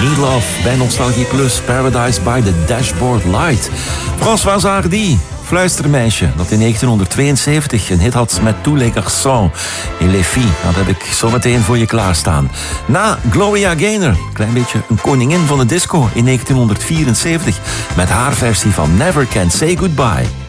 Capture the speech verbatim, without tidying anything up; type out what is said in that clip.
Need Love bij Nostalgie Plus, Paradise by the Dashboard Light. François Hardy, Fluistermeisje, dat in negentienhonderdtweeënzeventig een hit had met Tous les garçons et les filles. Dat heb ik zometeen voor je klaarstaan. Na Gloria Gaynor, klein beetje een koningin van de disco in negentienhonderdvierenzeventig, met haar versie van Never Can Say Goodbye.